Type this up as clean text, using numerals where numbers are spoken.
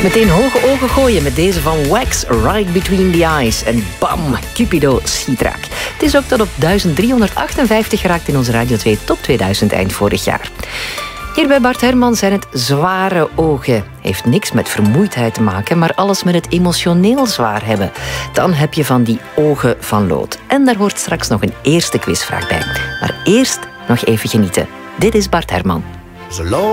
Meteen hoge ogen gooien met deze van Wax, Right Between the Eyes. En bam, Cupido schiet raak. Het is ook tot op 1358 geraakt in onze Radio 2 Top 2000 eind vorig jaar. Hier bij Bart Herman zijn het zware ogen. Heeft niks met vermoeidheid te maken, maar alles met het emotioneel zwaar hebben. Dan heb je van die ogen van lood. En daar hoort straks nog een eerste quizvraag bij. Maar eerst nog even genieten. Dit is Bart Herman.